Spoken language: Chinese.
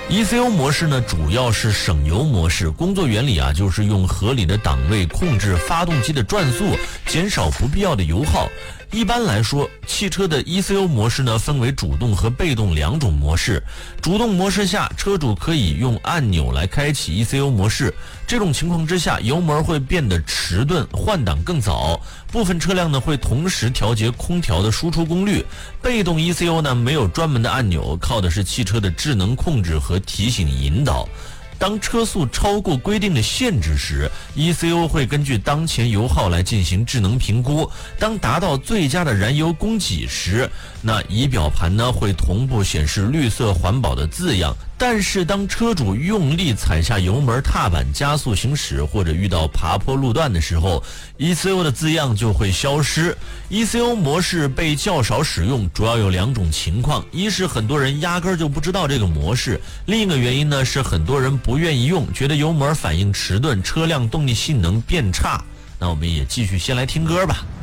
ECU 模式呢，主要是省油模式，工作原理啊，就是用合理的档位控制发动机的转速，减少不必要的油耗。一般来说，汽车的 ECU 模式呢，分为主动和被动两种模式。主动模式下，车主可以用按钮来开启 ECU 模式，这种情况之下，油门会变得迟钝，换挡更早。部分车辆呢会同时调节空调的输出功率。被动 ECU 呢没有专门的按钮，靠的是汽车的智能控制和提醒引导。当车速超过规定的限制时， ECU 会根据当前油耗来进行智能评估。当达到最佳的燃油供给时，那仪表盘呢会同步显示绿色环保的字样。但是当车主用力踩下油门踏板加速行驶，或者遇到爬坡路段的时候， ECU 的字样就会消失。 ECU 模式被较少使用，主要有两种情况：一是很多人压根就不知道这个模式，另一个原因呢是很多人不愿意用，觉得油门反应迟钝，车辆动力性能变差。那我们也继续先来听歌吧。